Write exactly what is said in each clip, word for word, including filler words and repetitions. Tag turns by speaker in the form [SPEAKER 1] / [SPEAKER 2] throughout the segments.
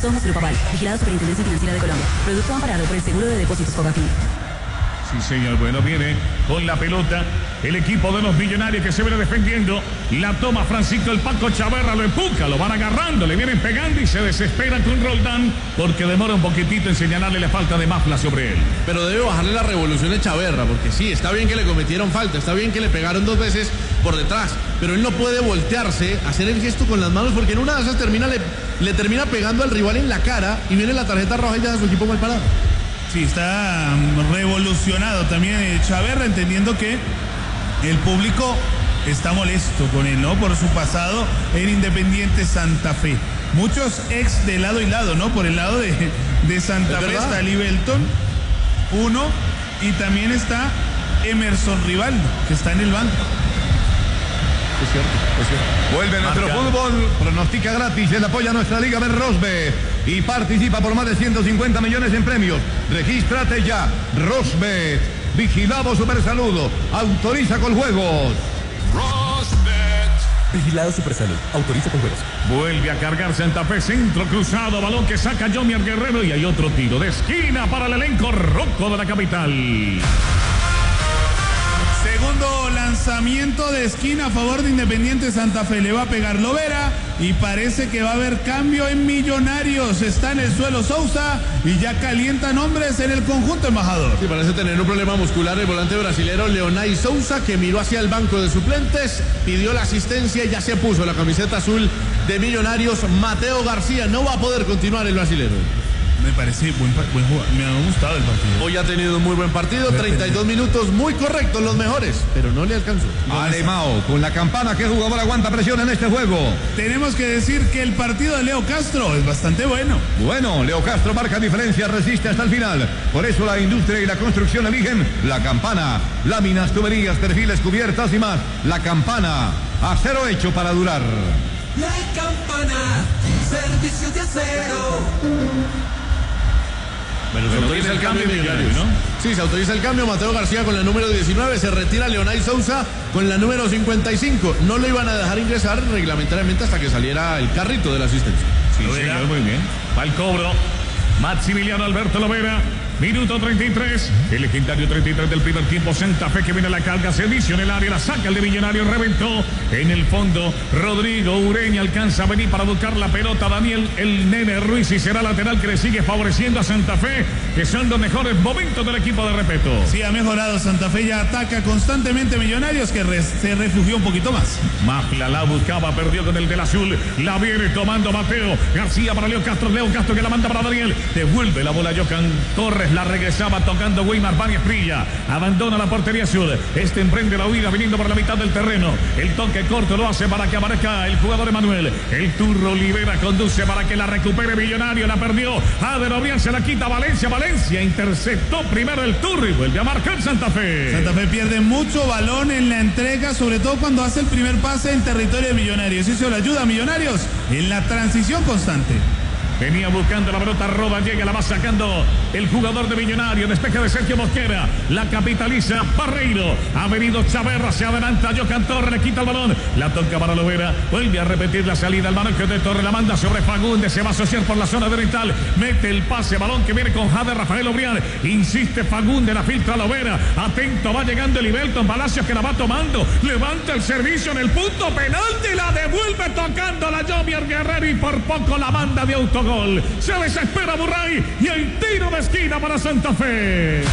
[SPEAKER 1] Somos Grupo Aval, vigilado Superintendencia Financiera de Colombia. Producto amparado por el Seguro de Depósitos Fogafín.
[SPEAKER 2] Sí, señor. Bueno, viene con la pelota el equipo de los Millonarios que se viene defendiendo. La toma Francisco el Paco Chaverra, lo empuja, lo van agarrando, le vienen pegando y se desespera con Roldán porque demora un poquitito en señalarle la falta de Mafla sobre él.
[SPEAKER 3] Pero debe bajarle la revolución a Chaverra, porque sí, está bien que le cometieron falta, está bien que le pegaron dos veces por detrás, pero él no puede voltearse, hacer el gesto con las manos, porque en una de esas termina, le, le termina pegando al rival en la cara y viene la tarjeta roja y deja a su equipo mal parado.
[SPEAKER 4] Sí, está revolucionado también Chaverra, entendiendo que el público está molesto con él, ¿no? Por su pasado en Independiente Santa Fe. Muchos ex de lado y lado, ¿no? Por el lado de, de Santa Fe está Lee Belton, uno, y también está Emerson Rivaldo, que está en el banco.
[SPEAKER 5] Es cierto, es cierto. Vuelve nuestro fútbol, pronostica gratis, él apoya a nuestra liga de Rosbet y participa por más de ciento cincuenta millones en premios. Regístrate ya, Rosbet, vigilado Supersaludo, autoriza con juegos.
[SPEAKER 6] Rosbet.
[SPEAKER 7] Vigilado Supersalud, autoriza con juegos.
[SPEAKER 2] Vuelve a cargar Santa Fe, centro cruzado, balón que saca Jomier Guerrero y hay otro tiro de esquina para el elenco rojo de la capital.
[SPEAKER 4] Segundo lanzamiento de esquina a favor de Independiente Santa Fe. Le va a pegar Lovera y parece que va a haber cambio en Millonarios. Está en el suelo Sousa y ya calientan hombres en el conjunto embajador.
[SPEAKER 3] Sí, parece tener un problema muscular el volante brasilero Leonay Sousa, que miró hacia el banco de suplentes, pidió la asistencia y ya se puso la camiseta azul de Millonarios. Mateo García no va a poder continuar el brasilero.
[SPEAKER 4] Me parece buen, buen jugador. Me ha gustado el partido.
[SPEAKER 3] Hoy ha tenido un muy buen partido, treinta y dos minutos muy correctos, los mejores, pero no le alcanzó.
[SPEAKER 5] Alemao, con la campana, ¿qué jugador aguanta presión en este juego?
[SPEAKER 4] Tenemos que decir que el partido de Leo Castro es bastante bueno.
[SPEAKER 5] Bueno, Leo Castro marca diferencia, resiste hasta el final. Por eso la industria y la construcción eligen la campana. Láminas, tuberías, perfiles, cubiertas y más. La campana, acero hecho para durar.
[SPEAKER 6] La campana, servicios de acero.
[SPEAKER 3] Bueno, se autoriza el cambio de Millonarios, ¿no? Sí, se autoriza el cambio. Mateo García con la número diecinueve, se retira Leonay Sousa con la número cincuenta y cinco. No lo iban a dejar ingresar reglamentariamente hasta que saliera el carrito de la asistencia.
[SPEAKER 2] Sí, señor, muy bien. Va el cobro. Maximiliano Alberto Lovera. Minuto treinta y tres, el legendario treinta y tres del primer tiempo. Santa Fe que viene a la carga, servicio en el área, la saca el de Millonarios, reventó en el fondo. Rodrigo Ureña alcanza a venir para buscar la pelota. Daniel el Nene Ruiz y será lateral que le sigue favoreciendo a Santa Fe, que son los mejores momentos del equipo de Repeto.
[SPEAKER 4] Sí, ha mejorado Santa Fe, ya ataca constantemente Millonarios, que re se refugió un poquito más.
[SPEAKER 2] Mafla la buscaba, perdió con el del azul, la viene tomando Mateo García para Leo Castro, Leo Castro que la manda para Daniel, devuelve la bola a Jocan Torres. La regresaba tocando Weimar Báñez Prilla. Abandona la portería azul. Este emprende la huida viniendo por la mitad del terreno. El toque corto lo hace para que aparezca el jugador Emanuel. El Turro Olivera conduce para que la recupere Millonario. La perdió. Ader Obrián se la quita Valencia. Valencia interceptó primero el Turro y vuelve a marcar Santa Fe.
[SPEAKER 4] Santa Fe pierde mucho balón en la entrega, sobre todo cuando hace el primer pase en territorio de Millonarios. Eso le ayuda a Millonarios en la transición constante.
[SPEAKER 2] Venía buscando la pelota, roba, llega, la va sacando el jugador de Millonario, despeje de Sergio Mosquera, la capitaliza Barreiro, ha venido Chaverra, se adelanta Jocan Torres, le quita el balón, la toca para Lovera, vuelve a repetir la salida, el manejo de Torres, la manda sobre Fagundes, se va a asociar por la zona de oriental, mete el pase, balón que viene con Jade Rafael Obrián, insiste Fagundes, la filtra Lovera, atento, va llegando el Ibelton Palacios que la va tomando, levanta el servicio en el punto penalti, la devuelve tocando la Jomier Guerrero y por poco la manda de autogol. Se desespera Burray y el tiro de esquina para Santa Fe.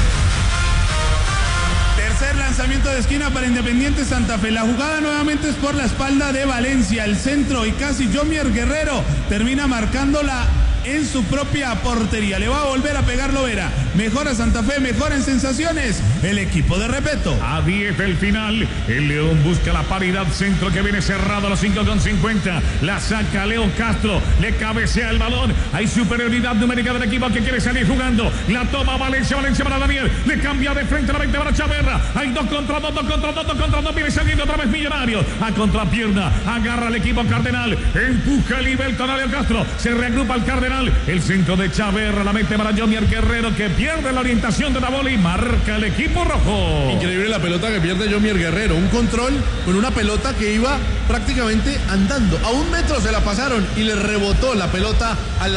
[SPEAKER 4] Tercer lanzamiento de esquina para Independiente Santa Fe. La jugada nuevamente es por la espalda de Valencia. El centro y casi Jomier Guerrero termina marcándola en su propia portería. Le va a volver a pegar Lovera. Mejora Santa Fe, mejora en sensaciones el equipo de Repeto.
[SPEAKER 2] A diez del final, el León busca la paridad, centro que viene cerrado a los cinco con cincuenta. La saca Leo Castro, le cabecea el balón. Hay superioridad numérica del equipo que quiere salir jugando. La toma Valencia, Valencia para Daniel. Le cambia de frente a la veinte para Chaverra. Hay dos contra dos, dos contra dos, dos contra dos. Viene saliendo otra vez Millonarios. A contrapierna, agarra el equipo Cardenal. Empuja el Ibelton a Leo Castro. Se reagrupa el Cardenal. El centro de Chaverra, la mete para Jomier Guerrero que pierde la orientación de la bola y marca el equipo rojo.
[SPEAKER 3] Increíble la pelota que pierde Jomier Guerrero. Un control con una pelota que iba prácticamente andando. A un metro se la pasaron y le rebotó la pelota al